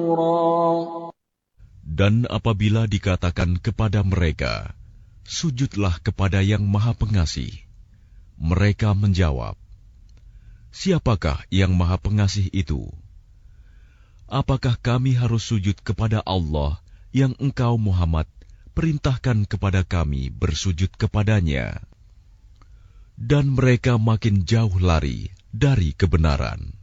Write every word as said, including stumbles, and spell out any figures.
نفورا. Dan apabila dikatakan kepada mereka, sujudlah kepada yang Maha Pengasih, mereka menjawab, siapakah yang Maha Pengasih itu? Apakah kami harus sujud kepada Allah yang engkau Muhammad perintahkan kepada kami bersujud kepadanya? Dan mereka makin jauh lari dari kebenaran.